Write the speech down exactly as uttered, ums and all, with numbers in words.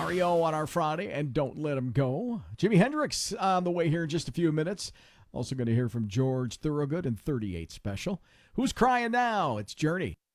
R E O on our Friday, and Don't Let 'Em Go. Jimi Hendrix on the way here in just a few minutes. Also going to hear from George Thorogood and thirty-eight Special. Who's crying now? It's Journey.